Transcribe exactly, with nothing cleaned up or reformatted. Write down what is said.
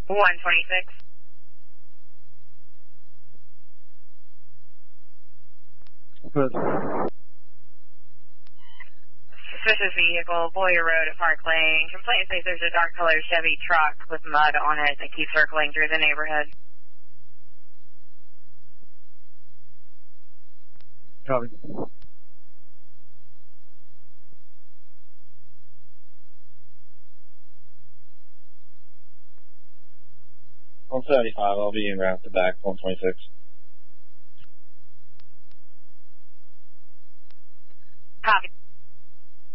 one twenty-six. Good. Suspicious vehicle, Boyer Road at Park Lane. Complaint says there's a dark colored Chevy truck with mud on it that keeps circling through the neighborhood. Copy. one seventy-five, I'll be in route to back one twenty-six.